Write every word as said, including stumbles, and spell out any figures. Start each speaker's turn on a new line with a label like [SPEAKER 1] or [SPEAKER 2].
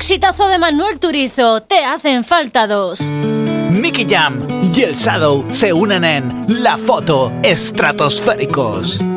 [SPEAKER 1] exitazo de Manuel Turizo, Te hacen falta dos.
[SPEAKER 2] Nicky Jam y el Shadow se unen en La Foto Estratosféricos.